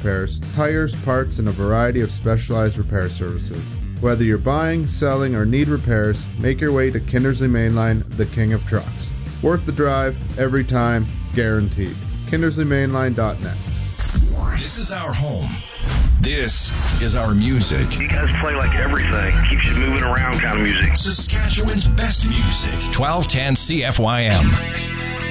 repairs, tires, parts, and a variety of specialized repair services. Whether you're buying, selling, or need repairs, make your way to Kindersley Mainline, the king of trucks. Worth the drive, every time, guaranteed. KindersleyMainline.net. This is our home. This is our music. You guys play like everything. Keeps you moving around kind of music. Saskatchewan's best music. 1210 CFYM.